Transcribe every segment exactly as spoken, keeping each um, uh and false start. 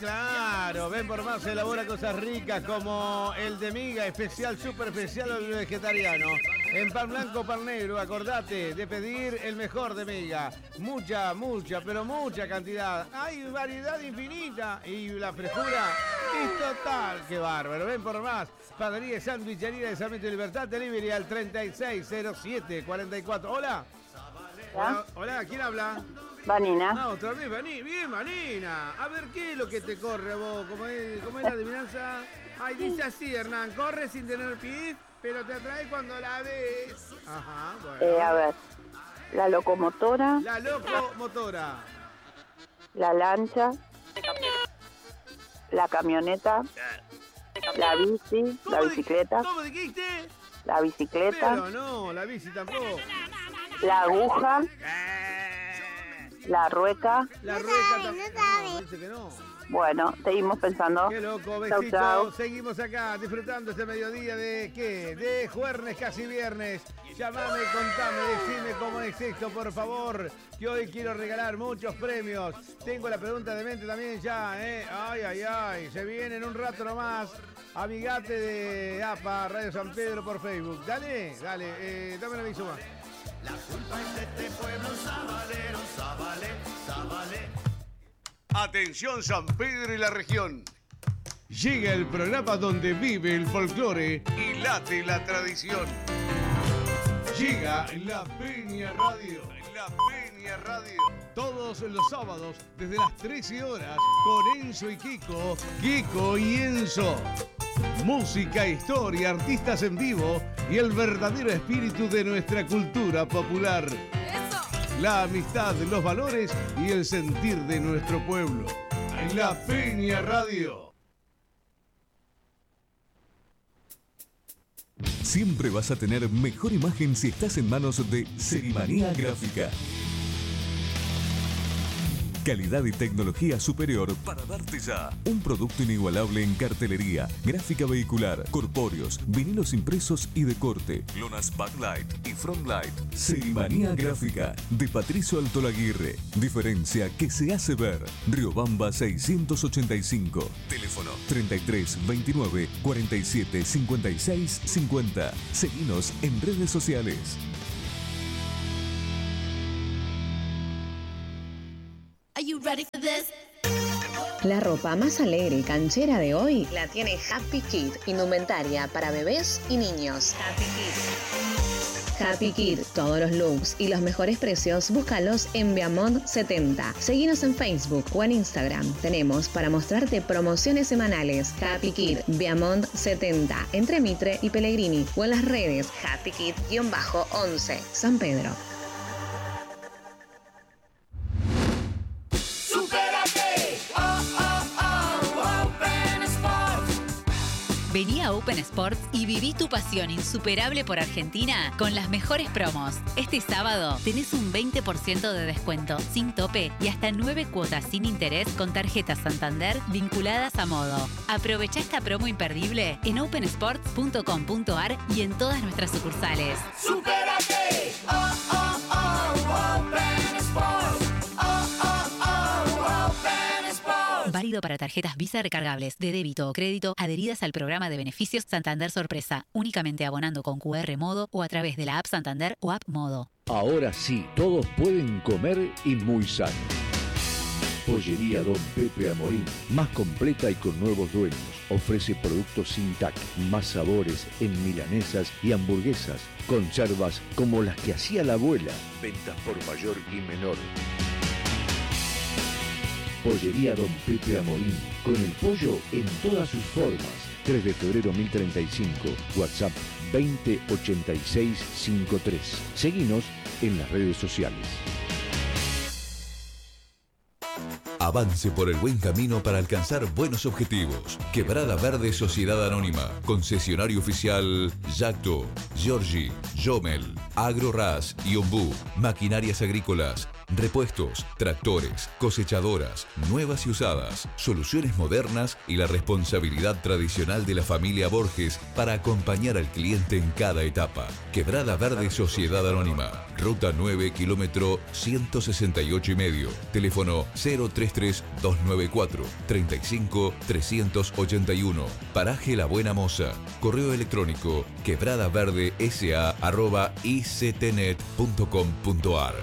claro. Ven por más, elabora cosas ricas como el de miga, especial, súper especial o el vegetariano. En pan blanco, pan negro, acordate de pedir el mejor de miga. Mucha, mucha, pero mucha cantidad. Hay variedad infinita y la frescura es total. Qué bárbaro. Ven por más. Panadería y Sandwichería de Sarmiento y Libertad. Delivery al treinta y seis cero siete cuarenta y cuatro. Hola. Hola, hola, ¿quién habla? Vanina. Ah, otra vez, Vanina. Bien, Vanina. A ver, ¿qué es lo que te corre a vos? ¿Cómo es, cómo es la adivinanza? Ay, dice así, Hernán. Corre sin tener pis, pero te atrae cuando la ves. Ajá, bueno. Eh, a ver. La locomotora. La locomotora. La lancha. La camioneta. La bici. La bicicleta. ¿Cómo dijiste? La bicicleta. Pero no, la bici tampoco. La aguja. La rueca. La rueca tampoco. No, dice que no. Bueno, seguimos pensando. Qué loco, Chau, besito. chau. Seguimos acá disfrutando este mediodía de ¿qué? De jueves, casi viernes. Llamame, contame, decime cómo es esto, por favor. Que hoy quiero regalar muchos premios. Tengo la pregunta de mente también ya, ¿eh? Ay, ay, ay. Se viene en un rato nomás. Amigate de A P A, Radio San Pedro por Facebook. Dale, dale, eh, dame una aviso más. La culpa es de este pueblo sabalero, sabale, sabale. Atención San Pedro y la región. Llega el programa donde vive el folclore Y late la tradición. Llega la Peña Radio. La Peña Radio. Todos los sábados desde las trece horas con Enzo y Kiko, Kiko y Enzo. Música, historia, artistas en vivo y el verdadero espíritu de nuestra cultura popular. La amistad, los valores y el sentir de nuestro pueblo. La Peña Radio. Siempre vas a tener mejor imagen si estás en manos de Serimanía Gráfica. Calidad y tecnología superior para darte ya un producto inigualable en cartelería, gráfica vehicular, corpóreos, vinilos impresos y de corte, lonas backlight y frontlight. Serimanía Gráfica de Patricio Altolaguirre. Diferencia que se hace ver. Riobamba seiscientos ochenta y cinco. Teléfono treinta y tres veintinueve cuarenta y siete cincuenta y seis cincuenta. Seguinos en redes sociales. La ropa más alegre y canchera de hoy la tiene Happy Kid, indumentaria para bebés y niños. Happy Kid. Happy Kid, todos los looks y los mejores precios, búscalos en Viamont setenta. Seguinos en Facebook o en Instagram. Tenemos para mostrarte promociones semanales. Happy Kid, Viamont setenta, entre Mitre y Pellegrini, o en las redes Happy Kid once, San Pedro. Vení a Open Sports y viví tu pasión insuperable por Argentina con las mejores promos. Este sábado tenés un veinte por ciento de descuento sin tope y hasta nueve cuotas sin interés con tarjetas Santander vinculadas a Modo. Aprovecha esta promo imperdible en open sports punto com punto a r y en todas nuestras sucursales. ¡Supérate! ¡Oh, oh, oh! Open Sports. ¡Oh, oh, oh! Open Sports. Válido para tarjetas Visa recargables de débito o crédito adheridas al programa de beneficios Santander Sorpresa, únicamente abonando con cu erre Modo o a través de la app Santander o app Modo. Ahora sí, todos pueden comer y muy sano. Pollería Don Pepe Amorín, más completa y con nuevos dueños. Ofrece productos sin T A C, más sabores en milanesas y hamburguesas. Conservas como las que hacía la abuela. Ventas por mayor y menor. Pollería Don Pepe Amorín, con el pollo en todas sus formas. tres de febrero mil treinta y cinco, WhatsApp veinte ochenta y seis cincuenta y tres. Seguinos en las redes sociales. Avance por el buen camino para alcanzar buenos objetivos. Quebrada Verde Sociedad Anónima. Concesionario oficial Yacto, Giorgi, Jomel, AgroRas y Ombú. Maquinarias agrícolas. repuestos, tractores, cosechadoras, nuevas y usadas, soluciones modernas y la responsabilidad tradicional de la familia Borges para acompañar al cliente en cada etapa. Quebrada Verde Sociedad Anónima, Ruta nueve, kilómetro ciento sesenta y ocho y medio, teléfono cero treinta y tres, doscientos noventa y cuatro, treinta y cinco, trescientos ochenta y uno, Paraje La Buena Moza, correo electrónico quebradaverdesa arroba ictnet punto com punto ar.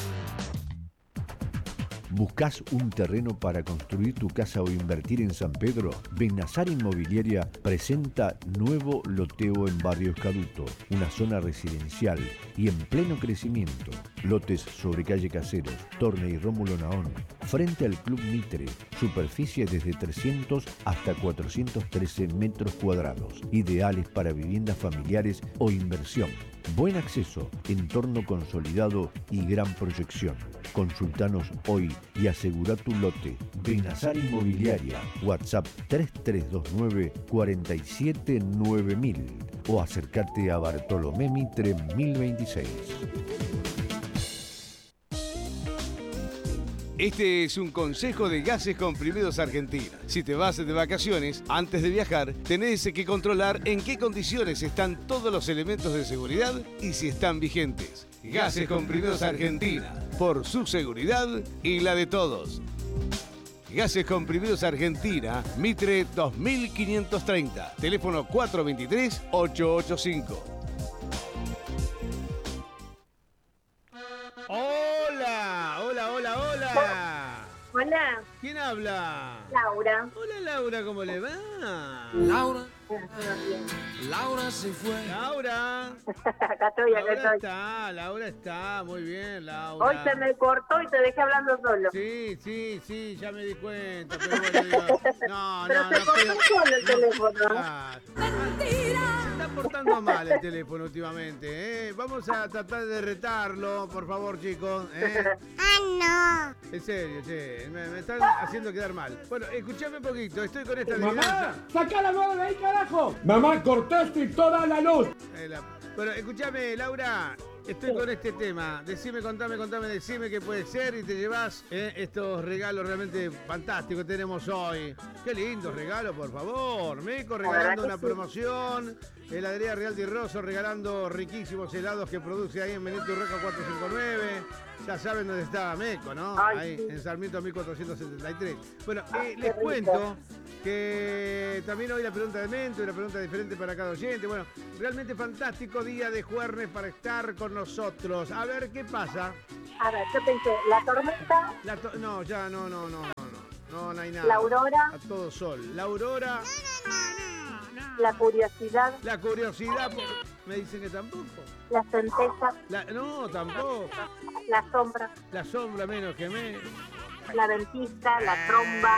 ¿Buscás un terreno para construir tu casa o invertir en San Pedro? Benazar Inmobiliaria presenta nuevo loteo en Barrio Escaduto, una zona residencial y en pleno crecimiento. Lotes sobre calle Caseros, Torne y Rómulo Naón, frente al Club Mitre, superficie desde trescientos hasta cuatrocientos trece metros cuadrados, ideales para viviendas familiares o inversión. Buen acceso, entorno consolidado y gran proyección. Consultanos hoy y asegura tu lote. Benazar Inmobiliaria, WhatsApp tres tres dos nueve, cuatro siete nueve mil o acércate a Bartolomé Mitre mil veintiséis. Este es un consejo de Gases Comprimidos Argentina. Si te vas de vacaciones, antes de viajar, tenés que controlar en qué condiciones están todos los elementos de seguridad y si están vigentes. Gases Comprimidos Argentina, por su seguridad y la de todos. Gases Comprimidos Argentina, Mitre dos mil quinientos treinta, teléfono cuatro dos tres, ocho ocho cinco. Hola, hola, hola, hola. Hola. ¿Quién habla? Laura. Hola Laura, ¿cómo le va? Laura. Laura se fue. Laura. Acá estoy, acá Laura estoy. está, Laura está, muy bien, Laura. Hoy se me cortó y te dejé hablando solo. Sí, sí, sí, ya me di cuenta, pero bueno, digo, no, Pero no, se no. cortó pero- solo el no, teléfono. ah, Se está portando mal el teléfono últimamente, ¿eh? Vamos a tratar de retarlo, por favor, chicos. ¿eh? ¡Ah, En serio, che, me, me están haciendo quedar mal. Bueno, escuchame un poquito, estoy con esta adivinanza. ¡Sacá la mano de ahí, carajo! Mamá, cortaste y toda la luz. Eh, la- Bueno, escúchame, Laura, estoy con este tema. Decime, contame, contame, decime qué puede ser y te llevas eh, estos regalos realmente fantásticos que tenemos hoy. Qué lindos regalos, por favor. Meco regalando una promoción. Heladería Real de Rosso regalando riquísimos helados que produce ahí en Benito Urraca cuatrocientos cincuenta y nueve. Ya saben dónde está Meco, ¿no? Ay, Ahí, sí. en Sarmiento mil cuatrocientos setenta y tres. Bueno, eh, Ay, les qué rico. cuento que también hoy la pregunta de Mento y la pregunta diferente para cada oyente. Bueno, realmente fantástico día de jueves para estar con nosotros. A ver, ¿qué pasa? A ver, yo pensé, la tormenta, La to- no, ya no, no, no, no, no, no, no hay nada. la aurora, A todo sol. La aurora, la curiosidad, la curiosidad, me dicen que tampoco. la centella, La- no, tampoco. la sombra, La sombra menos que me. la dentista, la tromba,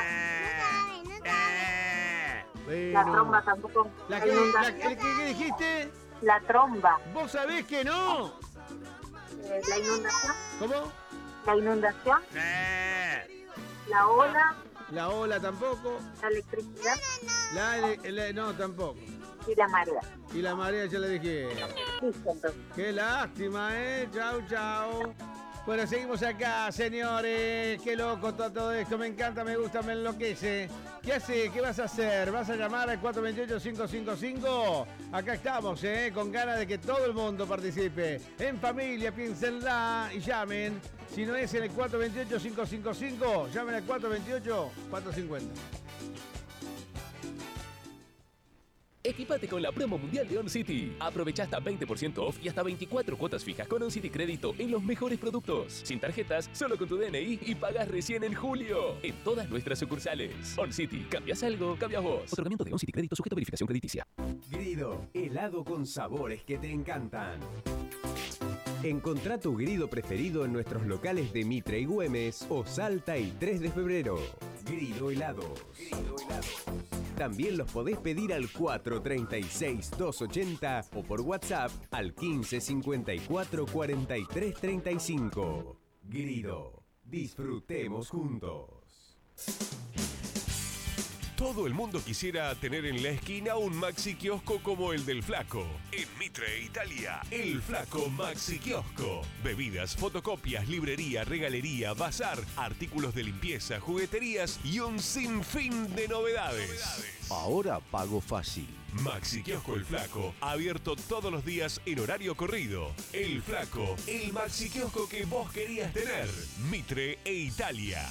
la Bueno. tromba tampoco, La la que, la, inundación, ¿qué, qué dijiste? la tromba, ¿Vos sabés que no? eh, la inundación, ¿Cómo? la inundación, la ola, La ola tampoco. la electricidad La, ele- la- no, tampoco. y la marea. Y la marea ya le dije. Listo, entonces. Qué lástima, ¿eh? Chau, chau. Bueno, seguimos acá, señores. Qué loco todo, todo esto. Me encanta, me gusta, me enloquece. ¿Qué hace? ¿Qué vas a hacer? ¿Vas a llamar al cuatro dos ocho, cinco cinco cinco? Acá estamos, ¿eh? Con ganas de que todo el mundo participe. En familia, piénsenla y llamen. Si no es en el cuatro dos ocho, cinco cinco cinco, llamen al cuatro dos ocho, cuatro cinco cero. Equipate con la promo mundial de OnCity. Aprovecha hasta veinte por ciento off y hasta veinticuatro cuotas fijas con OnCity Crédito en los mejores productos. Sin tarjetas, solo con tu D N I y pagas recién en julio. En todas nuestras sucursales. OnCity. ¿Cambias algo? Cambias vos. Otorgamiento de OnCity Crédito sujeto a verificación crediticia. Grido, helado con sabores que te encantan. Encontrá tu Grido preferido en nuestros locales de Mitre y Güemes o Salta y tres de febrero. Grido Helados. Grido Helados. También los podés pedir al cuatro tres seis, dos ocho cero o por WhatsApp al quince cincuenta y cuatro cuarenta y tres treinta y cinco. Grido, disfrutemos juntos. Todo el mundo quisiera tener en la esquina un maxi kiosco como el del Flaco. En Mitre Mitre Italia, El Flaco Maxi Kiosco. Bebidas, fotocopias, librería, regalería, bazar, artículos de limpieza, jugueterías y un sinfín de novedades. Ahora pago fácil. Maxi Kiosco El Flaco, abierto todos los días en horario corrido. El Flaco, el Maxi Kiosco que vos querías tener. Mitre e Italia.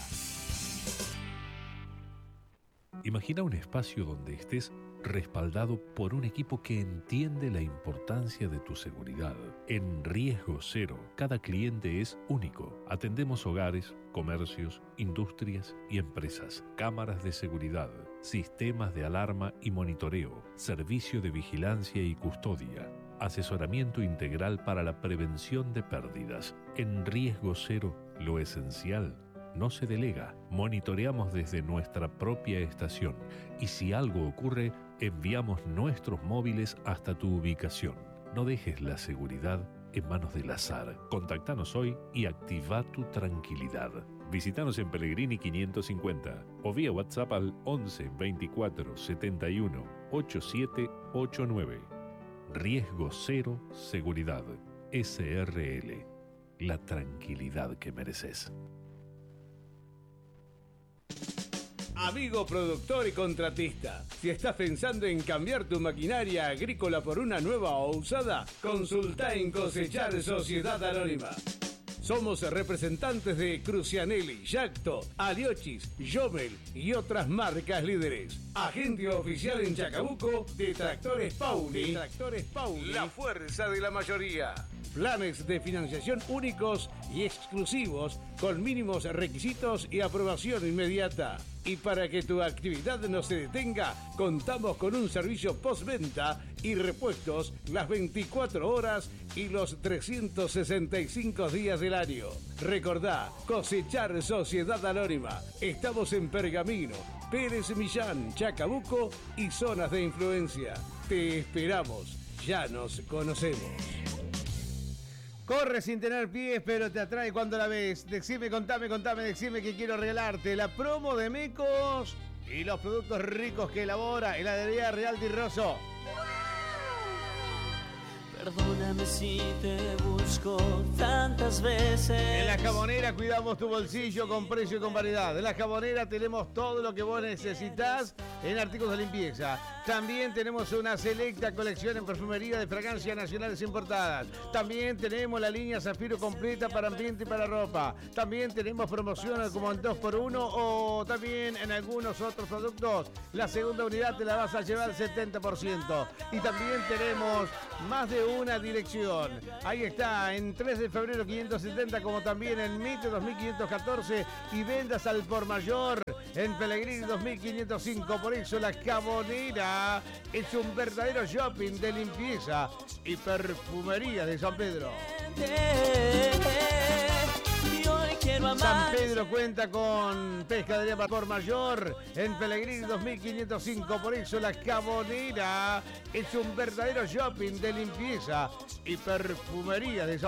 Imagina un espacio donde estés respaldado por un equipo que entiende la importancia de tu seguridad. En Riesgo Cero, cada cliente es único. Atendemos hogares, comercios, industrias y empresas, cámaras de seguridad, sistemas de alarma y monitoreo, servicio de vigilancia y custodia, asesoramiento integral para la prevención de pérdidas. En Riesgo Cero, lo esencial no se delega. Monitoreamos desde nuestra propia estación y si algo ocurre, enviamos nuestros móviles hasta tu ubicación. No dejes la seguridad en manos del azar. Contactanos hoy y activa tu tranquilidad. Visítanos en Pellegrini quinientos cincuenta o vía WhatsApp al once veinticuatro setenta y uno ochenta y siete ochenta y nueve. Riesgo Cero Seguridad. S R L. La tranquilidad que mereces. Amigo productor y contratista, si estás pensando en cambiar tu maquinaria agrícola por una nueva o usada, consulta en Cosechar Sociedad Anónima. Somos representantes de Crucianelli, Yacto, Aliochis, Jomel y otras marcas líderes. Agente oficial en Chacabuco de Tractores Pauli. De Tractores Pauli. La fuerza de la mayoría. Planes de financiación únicos y exclusivos con mínimos requisitos y aprobación inmediata. Y para que tu actividad no se detenga, contamos con un servicio postventa y repuestos las veinticuatro horas y los trescientos sesenta y cinco días del año. Recordá, Cosechar Sociedad Anónima. Estamos en Pergamino, Pérez Millán, Chacabuco y zonas de influencia. Te esperamos. Ya nos conocemos. Corre sin tener pies, pero te atrae cuando la ves. Decime, contame, contame, decime que quiero regalarte la promo de Mecos y los productos ricos que elabora Heladería Real Di Rosso. Perdóname si te busco tantas veces. En La Jabonera cuidamos tu bolsillo con precio y con variedad. En La Jabonera tenemos todo lo que vos necesitas en artículos de limpieza. También tenemos una selecta colección en perfumería de fragancias nacionales importadas. También tenemos la línea Zafiro completa para ambiente y para ropa. También tenemos promociones como en dos por uno o también en algunos otros productos. La segunda unidad te la vas a llevar al setenta por ciento. Y también tenemos más de una dirección. Ahí está, en tres de febrero quinientos setenta, como también en Mitre dos mil quinientos catorce y vendas al por mayor en Pellegrini dos mil quinientos cinco. Por eso La Jabonera es un verdadero shopping de limpieza y perfumería de San Pedro. San Pedro cuenta con pescadería por mayor en Pellegrini dos mil quinientos cinco. Por eso La Jabonera es un verdadero shopping de limpieza y perfumería de San Pedro.